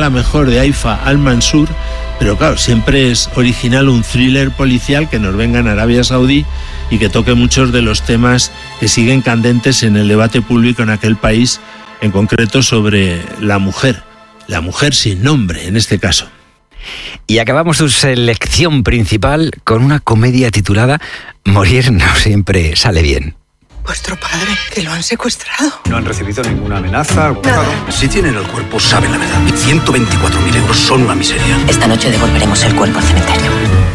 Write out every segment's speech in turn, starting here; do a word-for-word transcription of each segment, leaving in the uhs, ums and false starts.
la mejor de Haifa al-Mansur, pero claro, siempre es original un thriller policial que nos venga en Arabia Saudí y que toque muchos de los temas que siguen candentes en el debate público en aquel país, en concreto sobre la mujer, la mujer sin nombre en este caso. Y acabamos su selección principal con una comedia titulada Morir no siempre sale bien. Vuestro padre, que lo han secuestrado. No han recibido ninguna amenaza. Nada. Si tienen el cuerpo, saben la verdad. ciento veinticuatro mil euros son una miseria. Esta noche devolveremos el cuerpo al cementerio.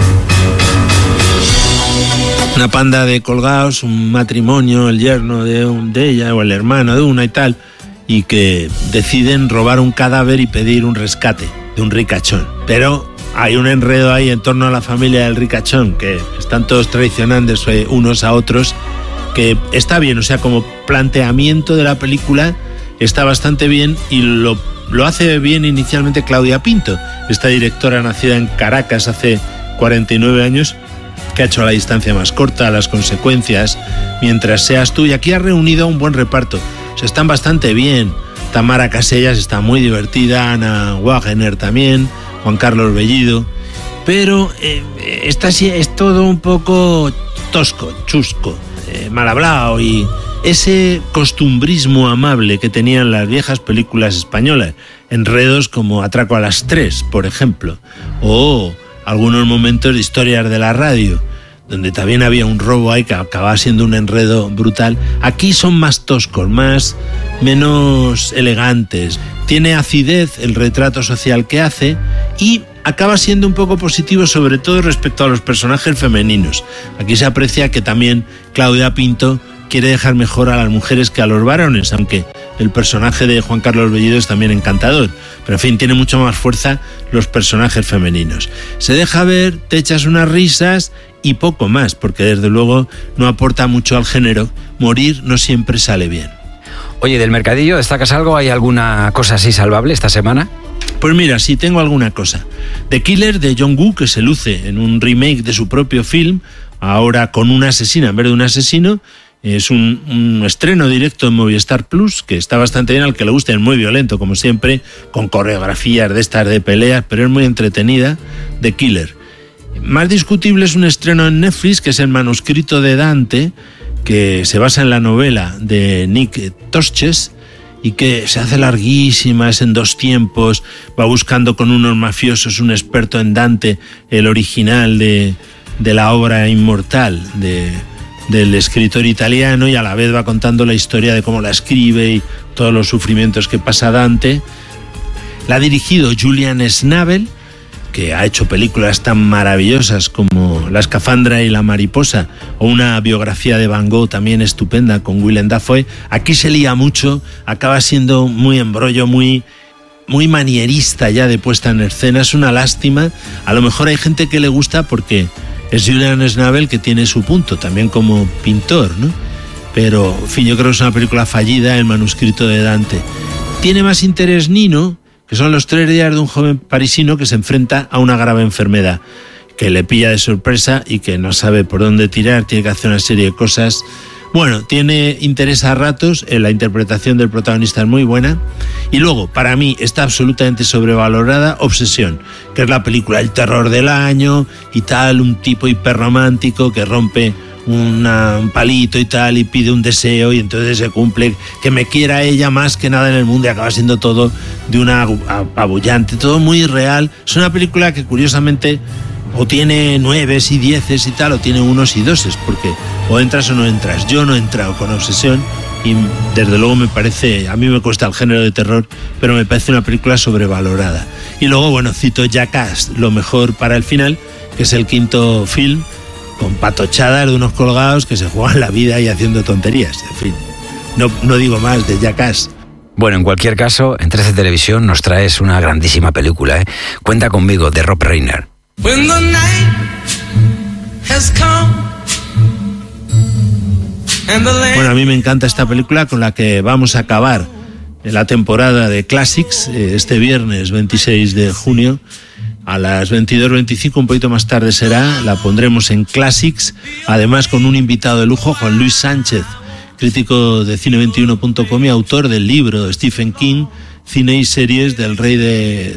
Una panda de colgados, un matrimonio, el yerno de, un, de ella o el hermano de una y tal, y que deciden robar un cadáver y pedir un rescate de un ricachón. Pero hay un enredo ahí en torno a la familia del ricachón, que están todos traicionándose unos a otros, que está bien, o sea, como planteamiento de la película está bastante bien y lo, lo hace bien inicialmente Claudia Pinto, esta directora nacida en Caracas hace cuarenta y nueve años, que ha hecho La distancia más corta, Las consecuencias, Mientras seas tú, y aquí ha reunido un buen reparto, o sea, están bastante bien. Tamara Casellas está muy divertida, Ana Wagener también, Juan Carlos Bellido, pero eh, está, es todo un poco tosco, chusco, eh, mal hablado, y ese costumbrismo amable que tenían las viejas películas españolas, enredos como Atraco a las tres, por ejemplo, o algunos momentos de Historias de la radio, donde también había un robo ahí que acababa siendo un enredo brutal. Aquí son más toscos, más menos elegantes. Tiene acidez el retrato social que hace y acaba siendo un poco positivo, sobre todo respecto a los personajes femeninos. Aquí se aprecia que también Claudia Pinto quiere dejar mejor a las mujeres que a los varones, aunque el personaje de Juan Carlos Bellido es también encantador, pero en fin, tiene mucho más fuerza los personajes femeninos. Se deja ver, te echas unas risas y poco más, porque desde luego no aporta mucho al género. Morir no siempre sale bien. Oye, del mercadillo, ¿destacas algo? ¿Hay alguna cosa así salvable esta semana? Pues mira, sí, tengo alguna cosa. The Killer, de John Woo, que se luce en un remake de su propio film, ahora con una asesina en vez de un asesino. Es un, un estreno directo en Movistar Plus, que está bastante bien, al que le guste. Es muy violento, como siempre, con coreografías de estas de peleas, pero es muy entretenida. The Killer. Más discutible es un estreno en Netflix, que es El manuscrito de Dante, que se basa en la novela de Nick Tosches y que se hace larguísima, es en dos tiempos, va buscando con unos mafiosos, un experto en Dante, el original de, de la obra inmortal de... del escritor italiano, y a la vez va contando la historia de cómo la escribe y todos los sufrimientos que pasa Dante. La ha dirigido Julian Schnabel, que ha hecho películas tan maravillosas como La escafandra y la mariposa, o una biografía de Van Gogh también estupenda con Willem Dafoe. Aquí se lía mucho, acaba siendo muy embrollo, muy, muy manierista ya de puesta en escena. Es una lástima. A lo mejor hay gente que le gusta porque es Julian Schnabel, que tiene su punto, también como pintor, ¿no? Pero, en fin, yo creo que es una película fallida, El manuscrito de Dante. Tiene más interés Nino, que son los tres días de un joven parisino que se enfrenta a una grave enfermedad, que le pilla de sorpresa y que no sabe por dónde tirar, tiene que hacer una serie de cosas. Bueno, tiene interés a ratos, en la interpretación del protagonista es muy buena. Y luego, para mí, está absolutamente sobrevalorada Obsesión, que es la película El terror del año y tal, un tipo hiperromántico que rompe una, un palito y tal y pide un deseo y entonces se cumple, que me quiera ella más que nada en el mundo, y acaba siendo todo de una apabullante, todo muy irreal. Es una película que curiosamente o tiene nueves y dieces y tal, o tiene unos y doses, porque o entras o no entras. Yo no he entrado con Obsesión y desde luego me parece, a mí me cuesta el género de terror, pero me parece una película sobrevalorada. Y luego, bueno, cito Jackass, lo mejor para el final, que es el quinto film, con patochadas de unos colgados que se juegan la vida y haciendo tonterías. En fin, no, no digo más de Jackass. Bueno, en cualquier caso, en trece Televisión nos traes una grandísima película, ¿eh? Cuenta conmigo, de Rob Reiner. When the night has come and the land... Bueno, a mí me encanta esta película, con la que vamos a acabar la temporada de Classics este viernes veintiséis de junio a las veintidós veinticinco, un poquito más tarde será, la pondremos en Classics, además con un invitado de lujo, Juan Luis Sánchez, crítico de cine veintiuno punto com y autor del libro de Stephen King, Cine y series del rey de